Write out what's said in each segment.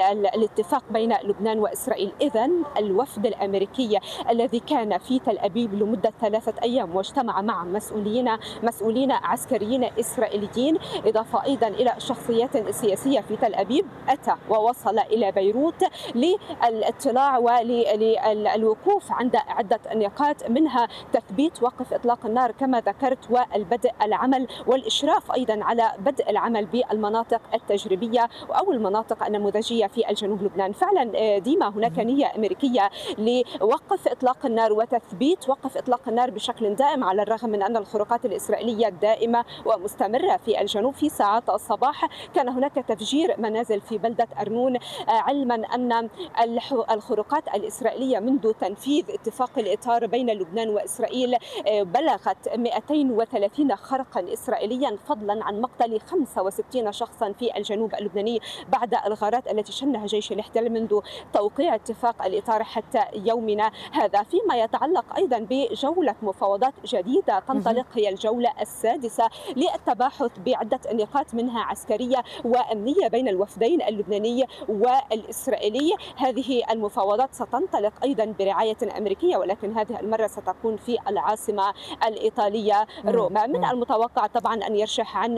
الاتفاق بين لبنان وإسرائيل. إذن الوفد الأمريكي الذي كان في تل أبيب لمدة 3 أيام واجتمع مع مسؤولين عسكريين إسرائيليين، إضافة أيضا إلى شخصيات سياسية في تل أبيب، أتى ووصل إلى بيروت للاطلاع وللوقوف عند عدة نقاط، منها تثبيت وقف إطلاق النار كما ذكرت، والبدء العمل والإشراف أيضا على بدء العمل بالمناطق التجريبية أو المناطق النموذجية في الجنوب لبنان. فعلا ديما هناك نية أمريكية لوقف إطلاق النار وتثبيت وقف إطلاق النار بشكل دائم، على الرغم من أن الخروقات الإسرائيلية دائمة ومستمرة في الجنوب. في ساعات الصباح كان هناك تفجير منازل في بلدة أرنون، علما أن الخروقات الإسرائيلية منذ تنفيذ اتفاق الإطار بين لبنان وإسرائيل بلغت 230 خرقا إسرائيليا، فضلا عن مقتل 65 شخصا في الجنوب اللبناني بعد الغارات التي شنها جيش الاحتلال منذ توقيع اتفاق الإطار حتى يومنا هذا. فيما يتعلق أيضا بجولة مفاوضات جديدة تنطلق، هي الجولة السادسة للتباحث بعدة نقاط منها عسكرية وأمنية بين الوفدين اللبناني والإسرائيلي. هذه المفاوضات ستنطلق أيضا برعاية أمريكية، ولكن هذه المرة ستكون في العاصمة الإيطالية روما. من المتوقع طبعا أن يرشح عن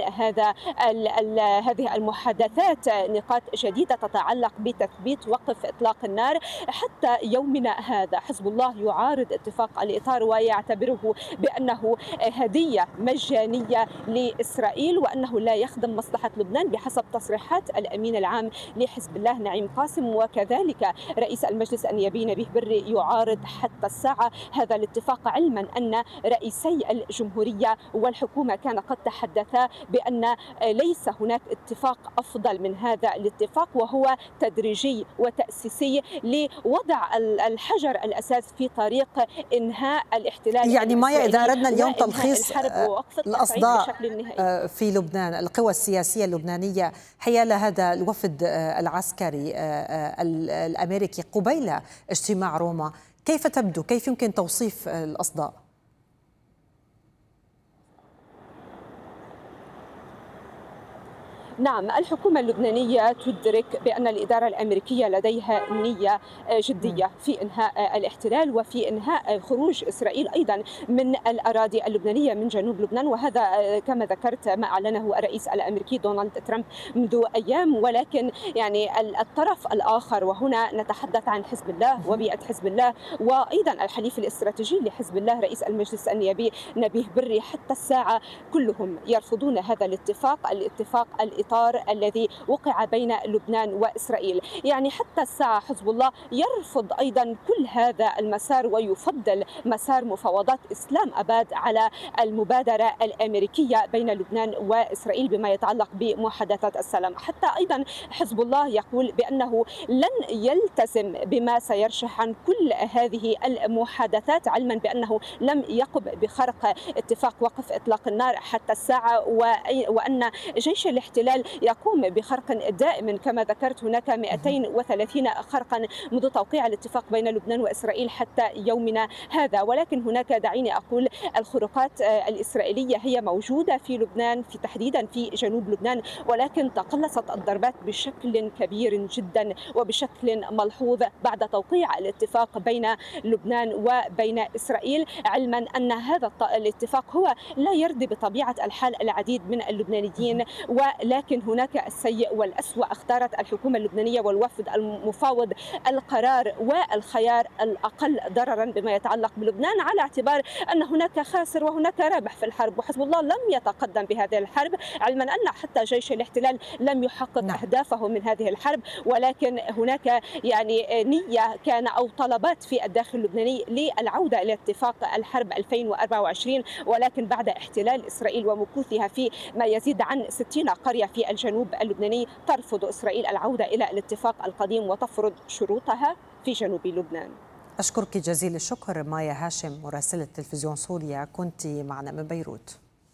هذه المحادثات نقاط جديدة تتعلق بتثبيت وقف إطلاق النار. حتى يومنا هذا حزب الله يعارض اتفاق الإطار ويعتبره بأنه هدية مجانية لإسرائيل، وأنه لا يخدم مصلحة لبنان بحسب تصريحات الأمين العام لحزب الله نعيم قاسم. وكذلك رئيس المجلس النيابي نبيه بري يعارض حتى الساعة هذا الاتفاق، علما أن رئيسي الجمهورية والحكومة كان قد تحدثا بأن ليس هناك اتفاق أفضل من هذا الاتفاق، وهو تدريجي وتأسيسي لوضع الحجر الأساس في طريق إنهاء الاحتلال. يعني مايا، إذا أردنا اليوم تلخيص الأصداء في لبنان، القوى السياسية اللبنانية حيال هذا الوفد العسكري الأمريكي قبيل اجتماع روما، كيف تبدو؟ كيف يمكن توصيف الأصداء؟ نعم، الحكومة اللبنانية تدرك بأن الإدارة الأمريكية لديها نية جدية في إنهاء الاحتلال وفي إنهاء خروج إسرائيل أيضا من الأراضي اللبنانية من جنوب لبنان، وهذا كما ذكرت ما أعلنه الرئيس الأمريكي دونالد ترامب منذ أيام. ولكن يعني الطرف الآخر، وهنا نتحدث عن حزب الله وبيئة حزب الله وأيضا الحليف الاستراتيجي لحزب الله رئيس المجلس النيابي نبيه بري، حتى الساعة كلهم يرفضون هذا الاتفاق الإطار الذي وقع بين لبنان وإسرائيل. يعني حتى الساعة حزب الله يرفض أيضا كل هذا المسار ويفضل مسار مفاوضات إسلام أباد على المبادرة الأمريكية بين لبنان وإسرائيل بما يتعلق بمحادثات السلام. حتى أيضا حزب الله يقول بأنه لن يلتزم بما سيرشح عن كل هذه المحادثات، علما بأنه لم يقم بخرق اتفاق وقف إطلاق النار حتى الساعة، وأن جيش الاحتلال يقوم بخرق دائم. كما ذكرت هناك 230 خرقا منذ توقيع الاتفاق بين لبنان وإسرائيل حتى يومنا هذا. ولكن هناك، دعيني أقول، الخروقات الإسرائيلية هي موجودة في لبنان، في تحديدا في جنوب لبنان، ولكن تقلصت الضربات بشكل كبير جدا وبشكل ملحوظ بعد توقيع الاتفاق بين لبنان وبين إسرائيل، علما أن هذا الاتفاق هو لا يرضي بطبيعة الحال العديد من اللبنانيين. ولكن هناك السيء والأسوأ. اختارت الحكومة اللبنانية والوفد المفاوض القرار والخيار الأقل ضررا بما يتعلق بلبنان، على اعتبار أن هناك خاسر وهناك رابح في الحرب، وحزب الله لم يتقدم بهذه الحرب، علما أن حتى جيش الاحتلال لم يحقق أهدافه من هذه الحرب. ولكن هناك يعني نية كان أو طلبات في الداخل اللبناني للعودة إلى اتفاق الحرب 2024، ولكن بعد احتلال إسرائيل ومكوثها في ما يزيد عن 60 قرية في الجنوب اللبناني، ترفض إسرائيل العودة إلى الاتفاق القديم وتفرض شروطها في جنوب لبنان. أشكرك جزيل الشكر مايا هاشم، مراسلة تلفزيون سوريا، كنت معنا من بيروت.